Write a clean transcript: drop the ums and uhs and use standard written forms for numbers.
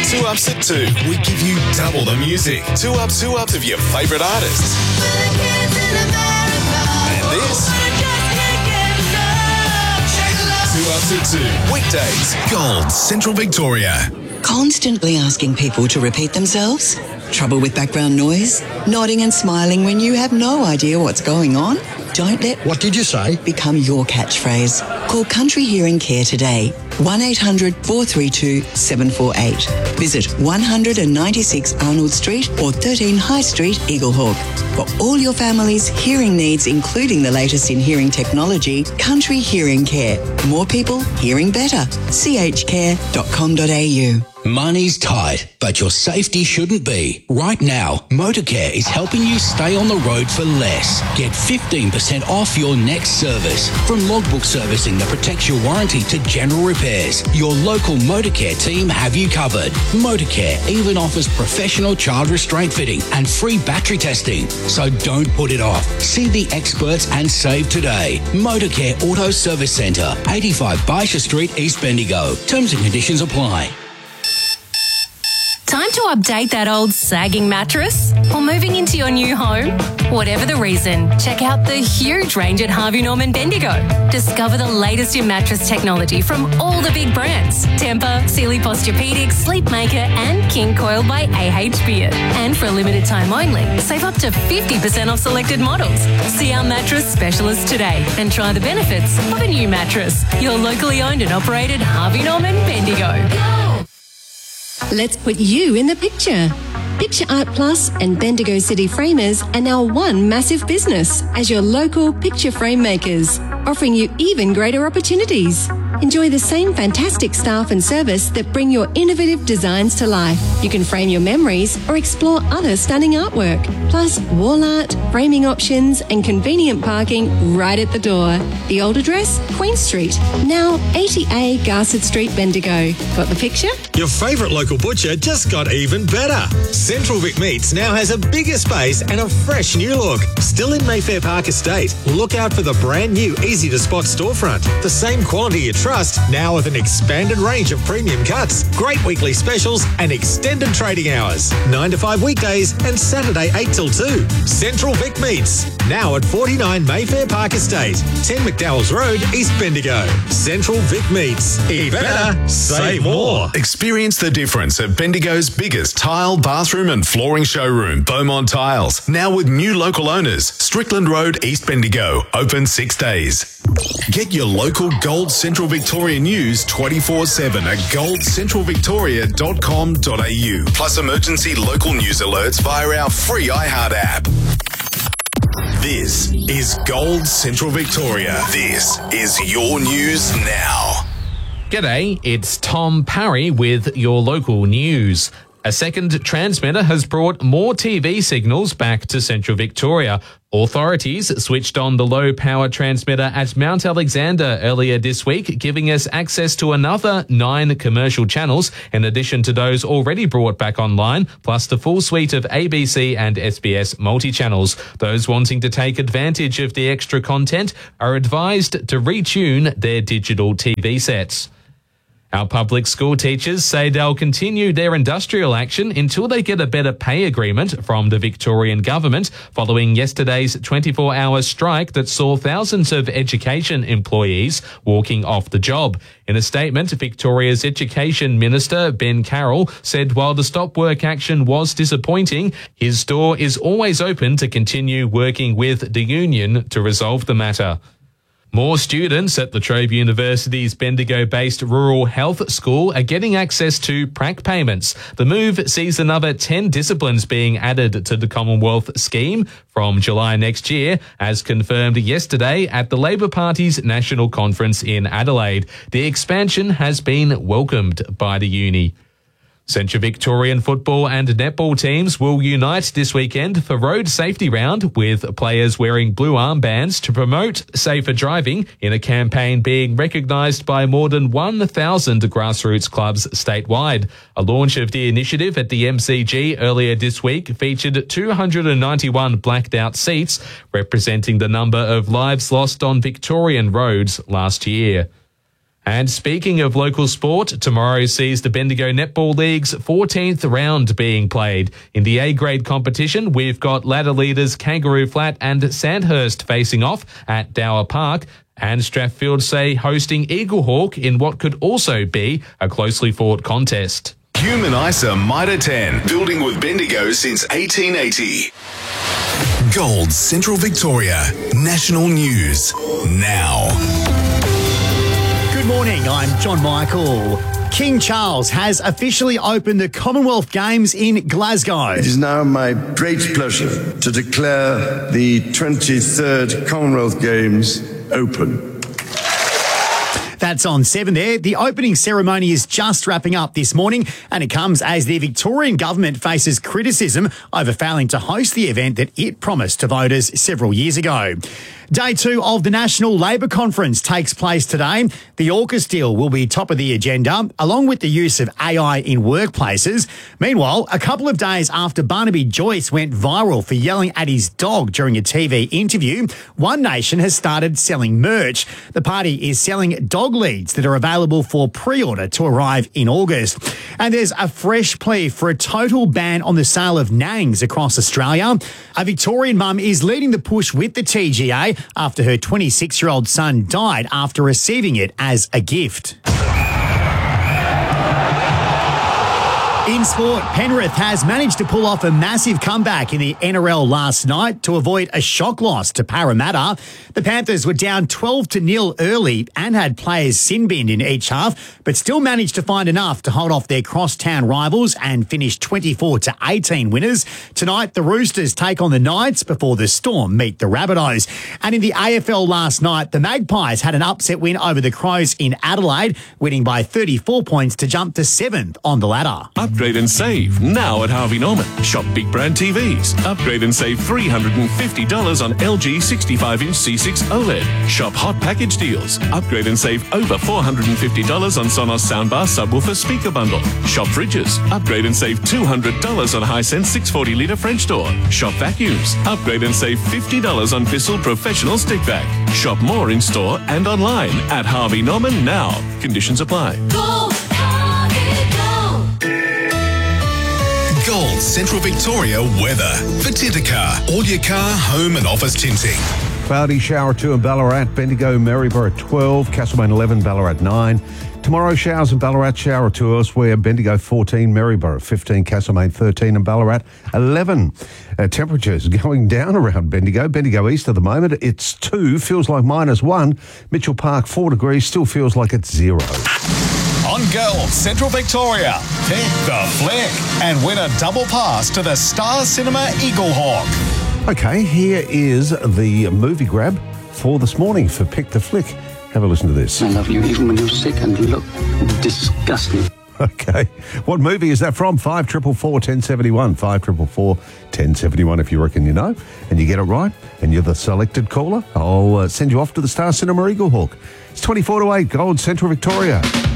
2 Ups at 2. We give you double the music. 2 Ups of your favourite artists. And this. 2 Ups at 2. Weekdays. Gold, Central Victoria. Constantly asking people to repeat themselves? Trouble with background noise? Nodding and smiling when you have no idea what's going on? Don't let What did you say? become your catchphrase. Call Country Hearing Care today. 1-800-432-748. Visit 196 Arnold Street or 13 High Street, Eaglehawk. For all your family's hearing needs, including the latest in hearing technology, Country Hearing Care. More people hearing better. chcare.com.au. Money's tight, but your safety shouldn't be. Right now, Motorcare is helping you stay on the road for less. Get 15% off your next service. From logbook servicing that protects your warranty to general repairs, your local Motorcare team have you covered. Motorcare even offers professional child restraint fitting and free battery testing. So don't put it off. See the experts and save today. Motorcare Auto Service Centre, 85 Baisha Street, East Bendigo. Terms and conditions apply. Time to update that old sagging mattress? Or moving into your new home? Whatever the reason, check out the huge range at Harvey Norman Bendigo. Discover the latest in mattress technology from all the big brands. Tempur, Sealy Posturepedic, Sleepmaker and King Coil by AH Beard. And for a limited time only, save up to 50% off selected models. See our mattress specialist today and try the benefits of a new mattress. Your locally owned and operated Harvey Norman Bendigo. Let's put you in the picture. Picture Art Plus and Bendigo City Framers are now one massive business as your local picture frame makers, offering you even greater opportunities. Enjoy the same fantastic staff and service that bring your innovative designs to life. You can frame your memories or explore other stunning artwork, plus wall art, framing options and convenient parking right at the door. The old address, Queen Street, now 80A Garsett Street, Bendigo. Got the picture? Your favourite local butcher just got even better. Central Vic Meats now has a bigger space and a fresh new look. Still in Mayfair Park Estate. Look out for the brand new easy-to-spot storefront. The same quality you trust, now with an expanded range of premium cuts, great weekly specials and extended trading hours. 9 to 5 weekdays and Saturday 8 till 2. Central Vic Meats, now at 49 Mayfair Park Estate, 10 McDowell's Road, East Bendigo. Central Vic Meats. Eat better, save more. Experience the difference at Bendigo's biggest tile, bathroom and flooring showroom, Beaumont Tiles. Now with new local owners, Strickland Road, East Bendigo. Open 6 days. Get your local Gold Central Victoria news 24/7 at goldcentralvictoria.com.au. Plus emergency local news alerts via our free iHeart app. This is Gold Central Victoria. This is your news now. G'day, it's Tom Parry with your local news. A second transmitter has brought more TV signals back to Central Victoria. Authorities switched on the low-power transmitter at Mount Alexander earlier this week, giving us access to another 9 commercial channels, in addition to those already brought back online, plus the full suite of ABC and SBS multi-channels. Those wanting to take advantage of the extra content are advised to retune their digital TV sets. Our public school teachers say they'll continue their industrial action until they get a better pay agreement from the Victorian government following yesterday's 24-hour strike that saw thousands of education employees walking off the job. In a statement, Victoria's Education Minister, Ben Carroll, said while the stop work action was disappointing, his door is always open to continue working with the union to resolve the matter. More students at La Trobe University's Bendigo-based Rural Health School are getting access to prac payments. The move sees another 10 disciplines being added to the Commonwealth scheme from July next year, as confirmed yesterday at the Labor Party's National Conference in Adelaide. The expansion has been welcomed by the uni. Central Victorian football and netball teams will unite this weekend for Road Safety Round, with players wearing blue armbands to promote safer driving in a campaign being recognised by more than 1,000 grassroots clubs statewide. A launch of the initiative at the MCG earlier this week featured 291 blacked out seats, representing the number of lives lost on Victorian roads last year. And speaking of local sport, tomorrow sees the Bendigo Netball League's 14th round being played. In the A-grade competition, we've got ladder leaders Kangaroo Flat and Sandhurst facing off at Dower Park, and Strathfield say hosting Eaglehawk in what could also be a closely fought contest. Human ISA Mitre 10, building with Bendigo since 1880. Gold Central Victoria, national news, now. Good morning, I'm John Michael. King Charles has officially opened the Commonwealth Games in Glasgow. It is now my great pleasure to declare the 23rd Commonwealth Games open. That's on 7 there. The opening ceremony is just wrapping up this morning, and it comes as the Victorian government faces criticism over failing to host the event that it promised to voters several years ago. Day 2 of the National Labor Conference takes place today. The AUKUS deal will be top of the agenda, along with the use of AI in workplaces. Meanwhile, a couple of days after Barnaby Joyce went viral for yelling at his dog during a TV interview, One Nation has started selling merch. The party is selling dog leads that are available for pre-order to arrive in August. And there's a fresh plea for a total ban on the sale of nangs across Australia. A Victorian mum is leading the push with the TGA after her 26-year-old son died after receiving it as a gift. In sport, Penrith has managed to pull off a massive comeback in the NRL last night to avoid a shock loss to Parramatta. The Panthers were down 12-0 early and had players sin-binned in each half, but still managed to find enough to hold off their crosstown rivals and finish 24-18 winners. Tonight, the Roosters take on the Knights before the Storm meet the Rabbitohs. And in the AFL last night, the Magpies had an upset win over the Crows in Adelaide, winning by 34 points to jump to 7th on the ladder. Upgrade and save now at Harvey Norman. Shop big brand TVs. Upgrade and save $350 on LG 65-inch C6 OLED. Shop hot package deals. Upgrade and save over $450 on Sonos soundbar subwoofer speaker bundle. Shop fridges. Upgrade and save $200 on Hisense 640-litre French door. Shop vacuums. Upgrade and save $50 on Bissell Professional stick vac. Shop more in store and online at Harvey Norman now. Conditions apply. Gold Central Victoria weather. For Titacar, all your car, home and office tinting. Cloudy, shower 2 in Ballarat, Bendigo, Maryborough 12, Castlemaine 11, Ballarat 9. Tomorrow, showers in Ballarat, shower 2 elsewhere, Bendigo 14, Maryborough 15, Castlemaine 13 and Ballarat 11. Temperatures going down around Bendigo. Bendigo East at the moment, it's 2, feels like -1. Mitchell Park 4 degrees, still feels like it's 0. On Gold Central Victoria, pick the flick and win a double pass to the Star Cinema Eaglehawk. Okay, here is the movie grab for this morning for Pick the Flick. Have a listen to this. I love you even when you're sick and you look disgusting. Okay. What movie is that from? 5444 1071. 5444 1071 if you reckon you know. And you get it right and you're the selected caller, I'll send you off to the Star Cinema Eaglehawk. It's 24 to 8, Gold Central Victoria.